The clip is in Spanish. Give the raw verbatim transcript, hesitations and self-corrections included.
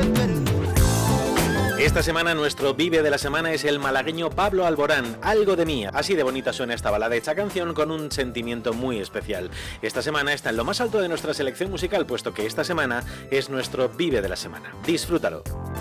Esta semana nuestro Vive de la Semana es el malagueño Pablo Alborán, Algo de mí. Así de bonita suena esta balada, esta canción con un sentimiento muy especial. Esta semana está en lo más alto de nuestra selección musical, puesto que esta semana es nuestro Vive de la Semana. Disfrútalo.